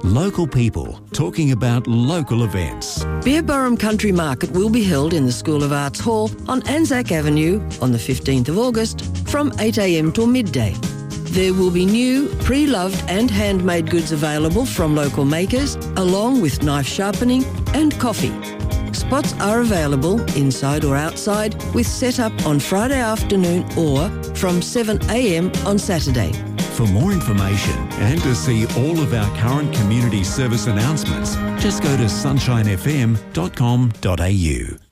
Local people talking about local events. Beerburrum Country Market will be held in the School of Arts Hall on Anzac Avenue on the 15th of August from 8 a.m. till midday. There will be new, pre-loved and handmade goods available from local makers, along with knife sharpening and coffee. Spots are available inside or outside with set-up on Friday afternoon or from 7 a.m. on Saturday. For more information and to see all of our current community service announcements, just go to sunshinefm.com.au.